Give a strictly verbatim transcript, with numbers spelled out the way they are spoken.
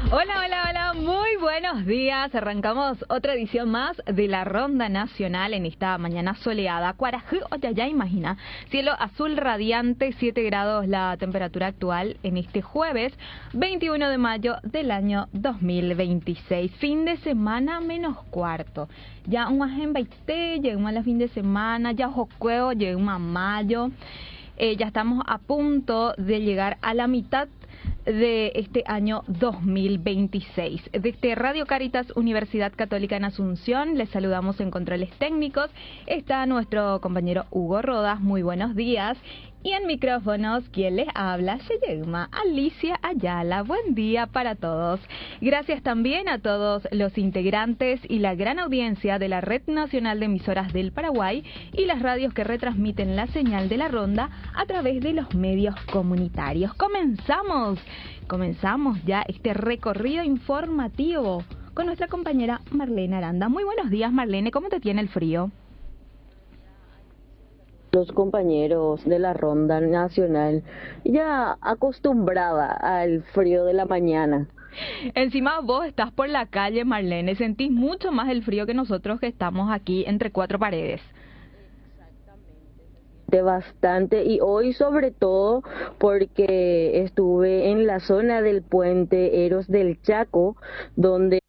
Hola, hola, hola, muy buenos días. Arrancamos otra edición más de la Ronda Nacional en esta mañana soleada. Cuarajú, ya, ya imagina. Cielo azul radiante, siete grados la temperatura actual en este jueves veintiuno de mayo del año dos mil veintiséis. Fin de semana menos cuarto. Ya un en baité, llegamos a la fin de semana, ya jocueo, llegamos a mayo. Eh, ya estamos a punto de llegar a la mitad de este año dos mil veintiséis. Desde Radio Cáritas Universidad Católica en Asunción, les saludamos en controles técnicos. Está nuestro compañero Hugo Rodas, muy buenos días. Y en micrófonos, quien les habla, Sheyegma Alicia Ayala. Buen día para todos. Gracias también a todos los integrantes y la gran audiencia de la Red Nacional de Emisoras del Paraguay y las radios que retransmiten la señal de la ronda a través de los medios comunitarios. Comenzamos, comenzamos ya este recorrido informativo con nuestra compañera Marlene Aranda. Muy buenos días, Marlene, ¿cómo te tiene el frío? Los compañeros de la Ronda Nacional, ya acostumbrada al frío de la mañana. Encima vos estás por la calle, Marlene, sentís mucho más el frío que nosotros que estamos aquí entre cuatro paredes. Bastante, y hoy sobre todo porque estuve en la zona del puente Eros del Chaco, donde